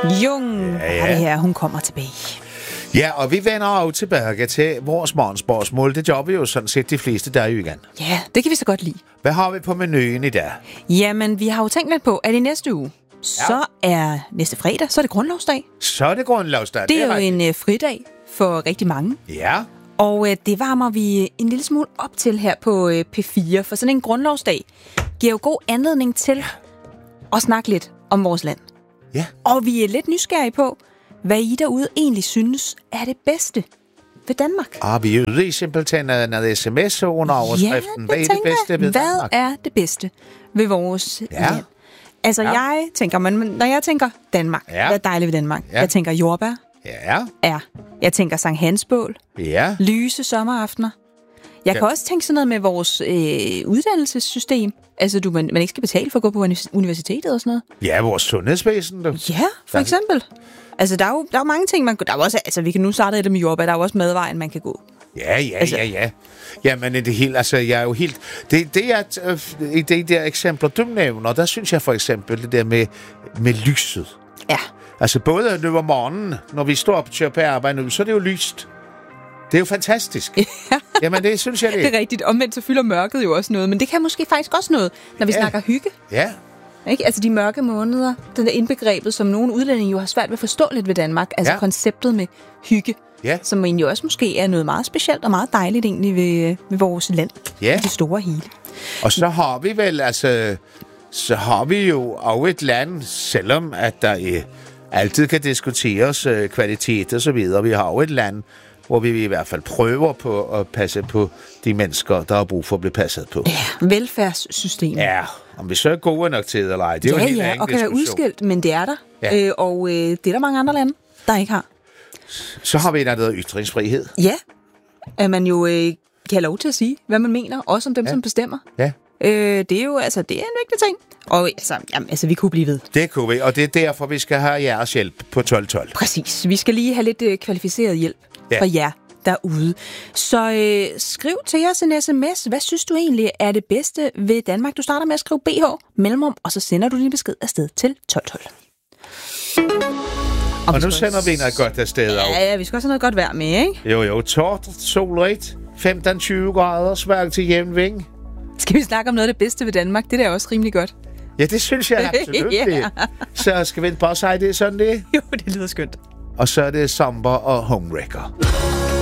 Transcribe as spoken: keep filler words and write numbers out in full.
Jung ja, ja. er det her, hun kommer tilbage. Ja, og vi vender jo tilbage til vores morgenspørgsmål. Det gør vi jo sådan set de fleste dage i igen. Ja, det kan vi så godt lide. Hvad har vi på menuen i dag? Jamen, vi har jo tænkt lidt på, at i næste uge, ja. så er næste fredag, så er det grundlovsdag. Så er det grundlovsdag. Det er, det er jo rigtigt. en uh, fridag for rigtig mange. Ja. Og uh, det varmer vi en lille smule op til her på uh, P fire, for sådan en grundlovsdag giver jo god anledning til ja. at snakke lidt om vores land. Ja. Og vi er lidt nysgerrige på, hvad I derude egentlig synes er det bedste ved Danmark. Og vi er ude i simpelthen noget sms under overskriften. Ja, hvad er det bedste ved hvad Danmark? Hvad er det bedste ved vores ja. land? Altså, ja. jeg tænker, man, når jeg tænker Danmark, ja. hvad er dejligt ved Danmark? Ja. Jeg tænker jordbær. Ja. Ja. Jeg tænker Sankt Hansbål. Ja. Lyse sommeraftener. Jeg ja. kan også tænke sådan noget med vores øh, uddannelsessystem. Altså, du, man, man ikke skal betale for at gå på universitetet og sådan noget. Ja, vores sundhedsvæsen. Du. Ja, for eksempel. Altså, der er jo, der er jo mange ting, man kan... Der er også, altså, vi kan nu starte det med jordbær. Der er jo også madvejen, man kan gå. Ja, ja, altså, ja, ja. Jamen, det hele, altså, jeg er jo helt... Det, det er øh, i de der eksempler, du nævner, der synes jeg for eksempel det der med, med lyset. Ja. Altså, både nu om morgenen, når vi står op og kører på arbejde nu, så er det jo lyst. Det er jo fantastisk. Ja. Jamen, det synes jeg, det er. Det er rigtigt. Omvendt så fylder mørket jo også noget, men det kan måske faktisk også noget, når vi ja. snakker hygge. Ja. Ikke? Altså de mørke måneder, den der indbegrebet, som nogle udlændinge jo har svært ved at forstå lidt ved Danmark. Altså ja. konceptet med hygge, ja. som egentlig også måske er noget meget specielt og meget dejligt egentlig ved, ved vores land. Ja. Det store hele. Og så har vi vel, altså, så har vi jo også et land, selvom at der er, altid kan diskuteres øh, kvalitet og så videre. Vi har jo et land, hvor vi i hvert fald prøver på at passe på de mennesker, der har brug for at blive passet på. Ja, velfærdssystemet. Ja, om vi så er gode nok til det eller ej, det er ja, jo helt ja, anden og kan være udskilt, men det er der. Ja. Øh, og øh, det er der mange andre lande, der ikke har. Så har vi en anden ytringsfrihed. Ja, at man jo øh, kan have lov til at sige, hvad man mener, også om dem, ja. som bestemmer. Ja. Øh, det er jo altså, det er en vigtig ting. Og altså, jamen, altså, vi kunne blive ved. Det kunne vi, og det er derfor, vi skal have jeres hjælp på tolv tolv. Præcis. Vi skal lige have lidt øh, kvalificeret hjælp ja. fra jer derude. Så øh, skriv til os en sms. Hvad synes du egentlig er det bedste ved Danmark? Du starter med at skrive B H mellemrum, og så sender du din besked afsted til tolv tolv. Og, og nu sender vi noget godt afsted. Ja, ja, vi skal også have noget godt vejr med, ikke? Jo, jo. Tort, solrigt, femten til tyve grader, svag til jævn ving. Skal vi snakke om noget af det bedste ved Danmark? Det er da også rimelig godt. Ja, det synes jeg absolut. yeah. Så skal vi bare sige det sådan det? Jo, det lyder skønt. Og så er det Samba og Homewrecker.